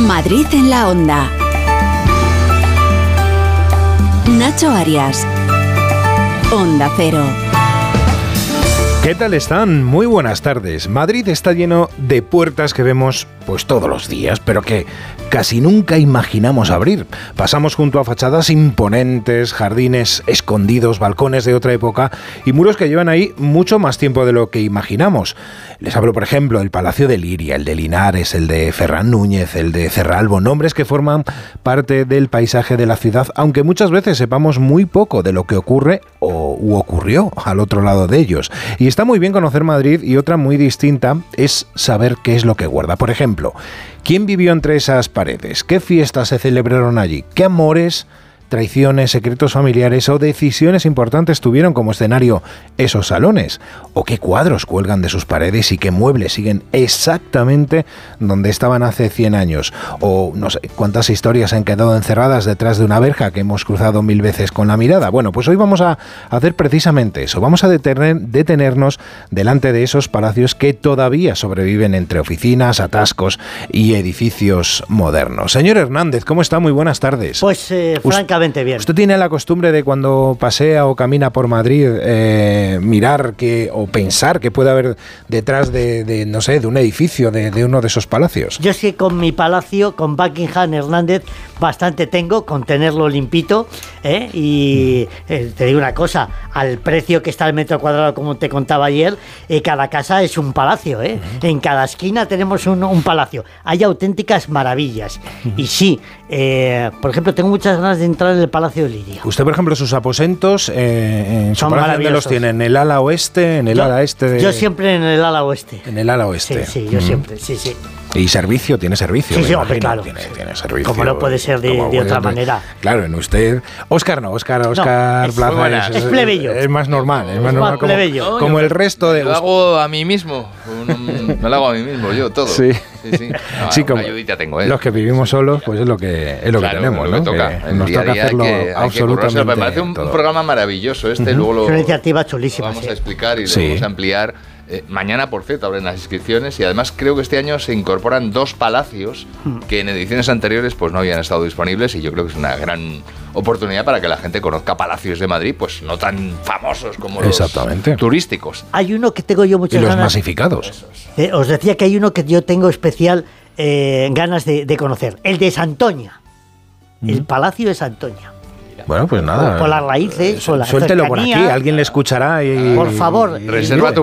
Madrid en la Onda. Nacho Arias. Onda Cero. ¿Qué tal están? Muy buenas tardes. Madrid está lleno de puertas que vemos pues todos los días, pero que casi nunca imaginamos abrir. Pasamos junto a fachadas imponentes, jardines escondidos, balcones de otra época y muros que llevan ahí mucho más tiempo de lo que imaginamos. Les hablo, por ejemplo, del Palacio de Liria, el de Linares, el de Ferran Núñez, el de Cerralbo, nombres que forman parte del paisaje de la ciudad, aunque muchas veces sepamos muy poco de lo que ocurre u ocurrió al otro lado de ellos. Y está muy bien conocer Madrid, y otra muy distinta es saber qué es lo que guarda. Por ejemplo, ¿quién vivió entre esas paredes? ¿Qué fiestas se celebraron allí? ¿Qué amores, traiciones, secretos familiares o decisiones importantes tuvieron como escenario esos salones? ¿O qué cuadros cuelgan de sus paredes y qué muebles siguen exactamente donde estaban hace 100 años? O no sé cuántas historias han quedado encerradas detrás de una verja que hemos cruzado 1000 veces con la mirada. Bueno, pues hoy vamos a hacer precisamente eso. Vamos a detenernos delante de esos palacios que todavía sobreviven entre oficinas, atascos y edificios modernos. Señor Hernández, ¿cómo está? Muy buenas tardes. Pues francamente bien. ¿Usted tiene la costumbre de cuando pasea o camina por Madrid mirar o pensar que puede haber detrás de no sé, de un edificio, de uno de esos palacios? Yo sí, con mi palacio, con Buckingham, Hernández, bastante tengo con tenerlo limpito, y te digo una cosa, al precio que está el metro cuadrado, como te contaba ayer, cada casa es un palacio, en cada esquina tenemos un palacio. Hay auténticas maravillas. Y sí, por ejemplo, tengo muchas ganas de entrar en el Palacio de Liria. Usted, por ejemplo, sus aposentos en su palacio, ¿dónde los tiene? ¿En el ala oeste? ¿En el ala este? Yo siempre en el ala oeste. En el ala oeste. Sí, yo siempre, sí. ¿Y servicio? ¿Tiene servicio? Sí, hombre, claro. Tiene servicio. Como no puede ser de otra manera. Claro, en usted... Óscar Plaza es plebeyo. Es más normal. Es más plebeyo. Como el resto de... Me lo hago a mí mismo. Me lo hago a mí mismo, yo, todo. Sí. No, sí, como ayudita tengo, los que vivimos solos, pues es lo que tenemos, ¿no? Nos toca hacerlo absolutamente. Me parece un programa maravilloso luego es una iniciativa chulísima. Lo vamos a explicar y lo vamos a ampliar. Mañana, por cierto, abren las inscripciones y además creo que este año se incorporan 2 palacios que en ediciones anteriores pues no habían estado disponibles, y yo creo que es una gran oportunidad para que la gente conozca palacios de Madrid, pues no tan famosos como los turísticos. Hay uno que tengo yo muchas ganas. Y los masificados. Os decía que hay uno que yo tengo especial ganas de conocer, el de Santoña, el Palacio de Santoña. Bueno, pues nada. Por las raíces, por la suéltelo cercanía. por aquí, alguien le escuchará y... Por favor. Reserva tu